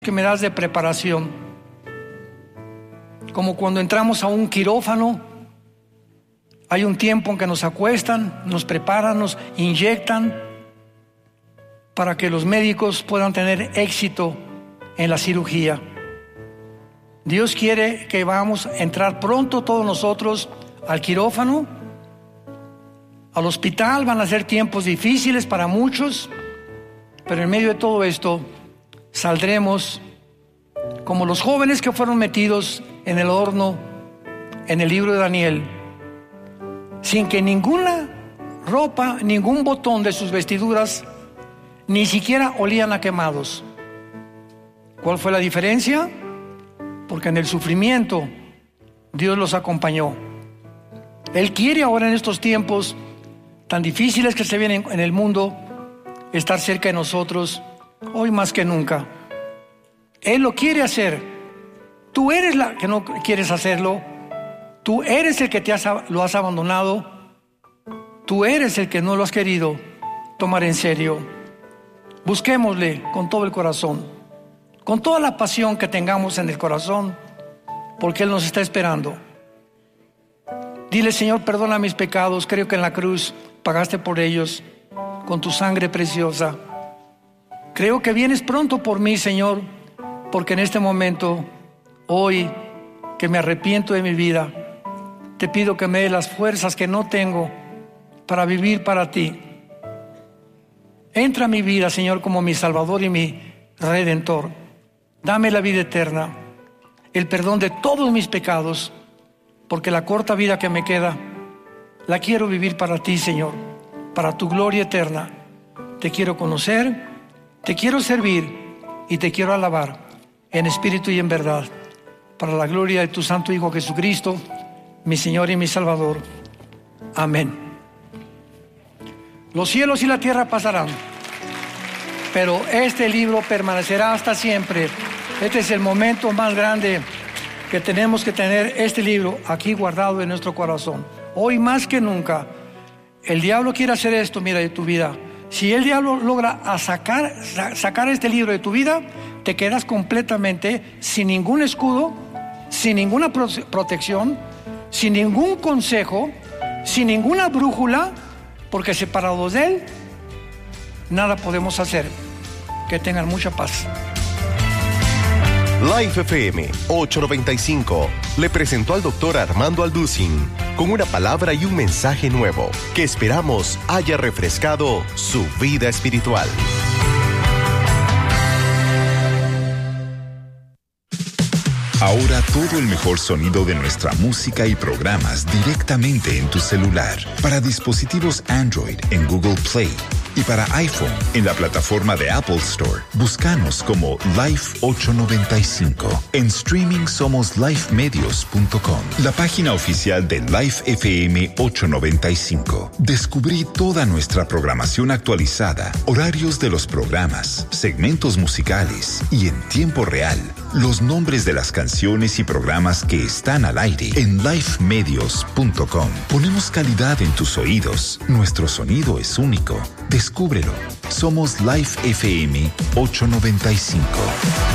que me das de preparación, como cuando entramos a un quirófano, hay un tiempo en que nos acuestan, nos preparan, nos inyectan para que los médicos puedan tener éxito en la cirugía. Dios quiere que vamos a entrar pronto todos nosotros al quirófano, al hospital. Van a ser tiempos difíciles para muchos, pero en medio de todo esto saldremos como los jóvenes que fueron metidos en el horno en el libro de Daniel, sin que ninguna ropa, ningún botón de sus vestiduras ni siquiera olían a quemados. ¿Cuál fue la diferencia? Porque en el sufrimiento Dios los acompañó. Él quiere ahora, en estos tiempos tan difíciles que se vienen en el mundo, estar cerca de nosotros, hoy más que nunca. Él lo quiere hacer. Tú eres la que no quieres hacerlo. Tú eres el que lo has abandonado. Tú eres el que no lo has querido tomar en serio. Busquémosle con todo el corazón, con toda la pasión que tengamos en el corazón, porque Él nos está esperando. Dile: Señor, perdona mis pecados. Creo que en la cruz pagaste por ellos con tu sangre preciosa. Creo que vienes pronto por mí, Señor, porque en este momento, hoy que me arrepiento de mi vida, te pido que me dé las fuerzas que no tengo para vivir para ti. Entra a mi vida, Señor, como mi Salvador y mi Redentor. Dame la vida eterna, el perdón de todos mis pecados, porque la corta vida que me queda la quiero vivir para ti, Señor, para tu gloria eterna. Te quiero conocer, te quiero servir y te quiero alabar en espíritu y en verdad, para la gloria de tu Santo Hijo Jesucristo, mi Señor y mi Salvador. Amén. Los cielos y la tierra pasarán, pero este libro permanecerá hasta siempre. Este es el momento más grande que tenemos que tener, este libro aquí guardado en nuestro corazón. Hoy más que nunca, el diablo quiere hacer esto, mira, de tu vida. Si el diablo logra sacar este libro de tu vida, te quedas completamente sin ningún escudo, sin ninguna protección, sin ningún consejo, sin ninguna brújula, porque separados de Él, nada podemos hacer. Que tengan mucha paz. Life FM 895 le presentó al Dr. Armando Alducin con una palabra y un mensaje nuevo que esperamos haya refrescado su vida espiritual. Ahora todo el mejor sonido de nuestra música y programas directamente en tu celular. Para dispositivos Android en Google Play y para iPhone en la plataforma de Apple Store. Búscanos como Life 895. En streaming somos lifemedios.com, la página oficial de Life FM 895. Descubrí toda nuestra programación actualizada, horarios de los programas, segmentos musicales y en tiempo real los nombres de las canciones y programas que están al aire en lifemedios.com. Ponemos calidad en tus oídos. Nuestro sonido es único. Descúbrelo. Somos Life FM 895.